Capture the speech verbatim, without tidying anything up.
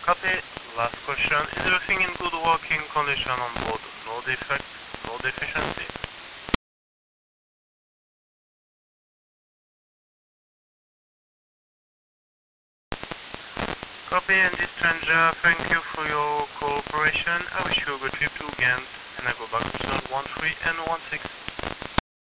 Copy. Last question. Is everything in good working condition on board? No defect, no deficiency? Copy, and this stranger, thank you for your cooperation. I wish you a good trip to Ghent, and I go back to zone one three and one six.